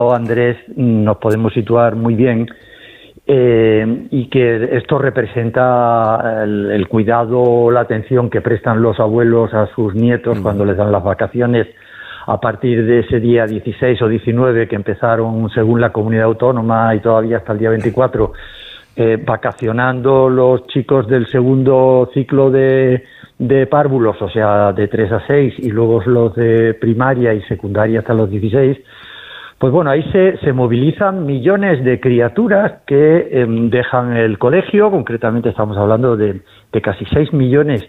Andrés nos podemos situar muy bien, y que esto representa el cuidado, la atención que prestan los abuelos a sus nietos cuando les dan las vacaciones a partir de ese día 16 o 19 que empezaron según la comunidad autónoma y todavía hasta el día 24, vacacionando los chicos del segundo ciclo de párvulos, o sea, de 3 a 6, y luego los de primaria y secundaria hasta los 16. Pues bueno, ahí se movilizan millones de criaturas que dejan el colegio. Concretamente estamos hablando de casi 6 millones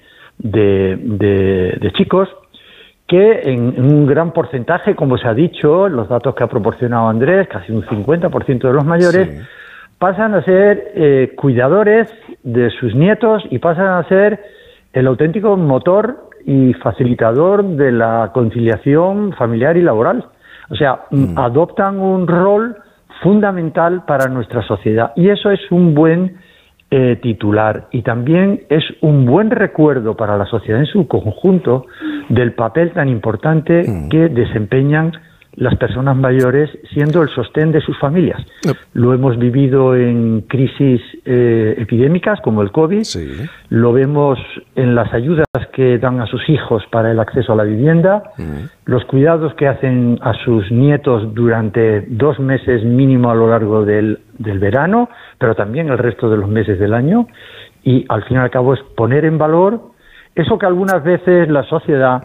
de chicos que en un gran porcentaje, como se ha dicho, los datos que ha proporcionado Andrés, casi un 50% de los mayores, sí, pasan a ser cuidadores de sus nietos y pasan a ser el auténtico motor y facilitador de la conciliación familiar y laboral. O sea, adoptan un rol fundamental para nuestra sociedad, y eso es un buen titular, y también es un buen recuerdo para la sociedad en su conjunto del papel tan importante que desempeñan las personas mayores, siendo el sostén de sus familias. Lo hemos vivido en crisis epidémicas como el COVID, sí, lo vemos en las ayudas que dan a sus hijos para el acceso a la vivienda, los cuidados que hacen a sus nietos durante 2 meses mínimo a lo largo del verano, pero también el resto de los meses del año, y al fin y al cabo es poner en valor eso que algunas veces la sociedad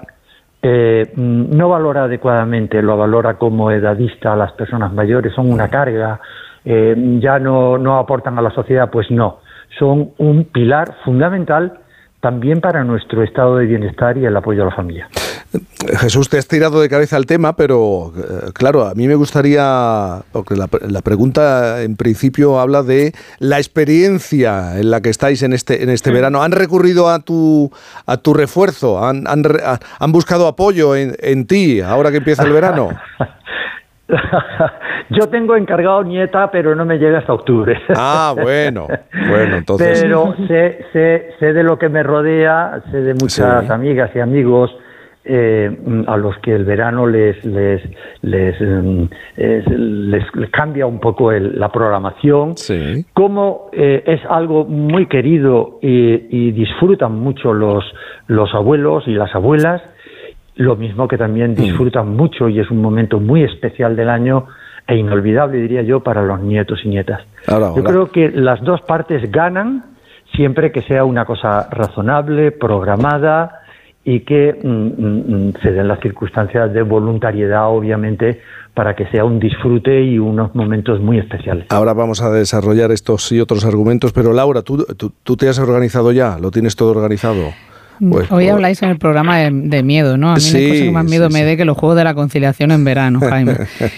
no valora adecuadamente, lo valora como edadista. Las personas mayores son una carga, ya no aportan a la sociedad. Pues no, son un pilar fundamental también para nuestro estado de bienestar y el apoyo a la familia. Jesús, te has tirado de cabeza el tema, pero claro, a mí me gustaría, porque la pregunta en principio habla de la experiencia en la que estáis en este verano. ¿Han recurrido a tu refuerzo? ¿Han buscado apoyo en ti ahora que empieza el verano? Yo tengo encargado nieta, pero no me llega hasta octubre. Ah, bueno, entonces. Pero sé de lo que me rodea, sé de muchas, sí, amigas y amigos a los que el verano les cambia un poco la programación. Sí. Como es algo muy querido y disfrutan mucho los abuelos y las abuelas. Lo mismo que también disfrutan mucho, y es un momento muy especial del año e inolvidable, diría yo, para los nietos y nietas. Yo creo que las dos partes ganan siempre que sea una cosa razonable, programada, y que se den las circunstancias de voluntariedad, obviamente, para que sea un disfrute y unos momentos muy especiales. Ahora vamos a desarrollar estos y otros argumentos, pero Laura, ¿tú te has organizado ya? ¿Lo tienes todo organizado? Pues, hoy habláis en el programa de miedo, ¿no? A mí no hay cosa que más miedo me dé que los juegos de la conciliación en verano, Jaime.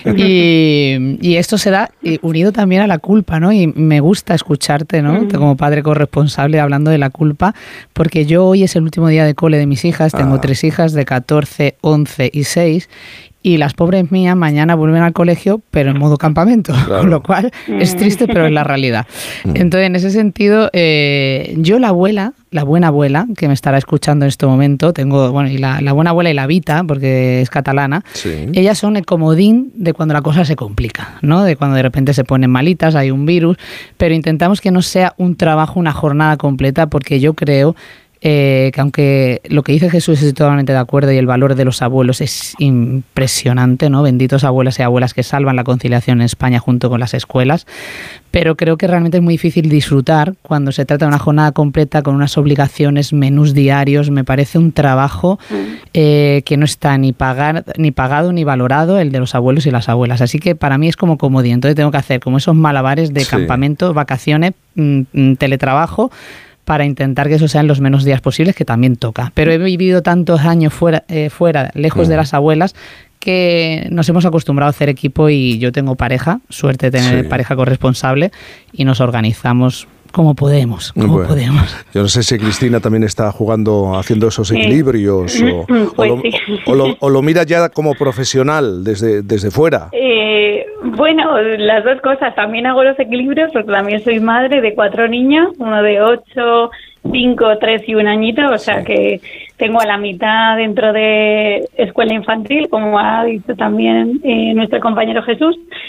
Y esto se da unido también a la culpa, ¿no? Y me gusta escucharte, ¿no? Como padre corresponsable hablando de la culpa, porque yo hoy es el último día de cole de mis hijas, tengo 3 hijas de 14, 11 y 6, y las pobres mías mañana vuelven al colegio, pero en modo campamento, claro, con lo cual es triste, pero es la realidad. Entonces, en ese sentido, yo la buena abuela, que me estará escuchando en este momento, y la buena abuela y la Vita, porque es catalana, sí, ellas son el comodín de cuando la cosa se complica, ¿no? De cuando de repente se ponen malitas, hay un virus, pero intentamos que no sea un trabajo, una jornada completa, porque yo creo que aunque lo que dice Jesús estoy totalmente de acuerdo, y el valor de los abuelos es impresionante, ¿no? Benditos abuelos y abuelas que salvan la conciliación en España junto con las escuelas, pero creo que realmente es muy difícil disfrutar cuando se trata de una jornada completa con unas obligaciones, menús diarios. Me parece un trabajo que no está ni pagado ni valorado, el de los abuelos y las abuelas, así que para mí es como comodín. Entonces tengo que hacer como esos malabares de campamento, vacaciones, teletrabajo, para intentar que eso sean los menos días posibles, que también toca. Pero he vivido tantos años fuera lejos de las abuelas, que nos hemos acostumbrado a hacer equipo, y yo tengo pareja, suerte de tener pareja corresponsable, y nos organizamos como podemos, Yo no sé si Cristina también está haciendo esos equilibrios o lo mira ya como profesional desde fuera. Bueno, las dos cosas. También hago los equilibrios porque también soy madre de 4 niños, uno de 8, 5, 3 y 1 añito, o sea que tengo a la mitad dentro de escuela infantil, como ha dicho también nuestro compañero Jesús,